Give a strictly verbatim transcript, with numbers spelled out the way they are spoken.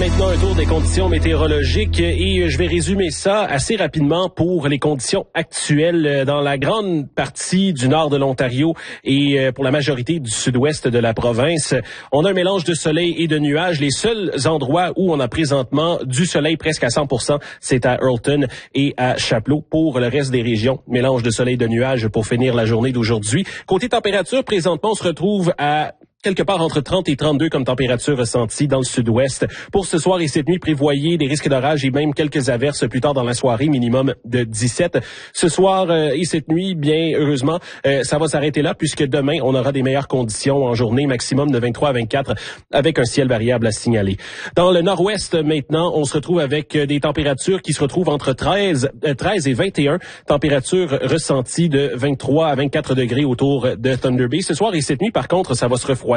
maintenant un tour des conditions météorologiques et je vais résumer ça assez rapidement pour les conditions actuelles dans la grande partie du nord de l'Ontario et pour la majorité du sud-ouest de la province. On a un mélange de soleil et de nuages. Les seuls endroits où on a présentement du soleil presque à cent pour cent, c'est à Earlton et à Chapleau. Pour le reste des régions, mélange de soleil et de nuages pour finir la journée d'aujourd'hui. Côté température, présentement, on se retrouve à quelque part entre trente et trente-deux comme température ressentie dans le sud-ouest. Pour ce soir et cette nuit, prévoyez des risques d'orage et même quelques averses plus tard dans la soirée, minimum de dix-sept. Ce soir euh, et cette nuit, bien heureusement, euh, ça va s'arrêter là puisque demain, on aura des meilleures conditions en journée, maximum de vingt-trois à vingt-quatre avec un ciel variable à signaler. Dans le nord-ouest, maintenant, on se retrouve avec des températures qui se retrouvent entre treize, euh, treize et vingt et un. Température ressentie de vingt-trois à vingt-quatre degrés autour de Thunder Bay. Ce soir et cette nuit, par contre, ça va se refroidir.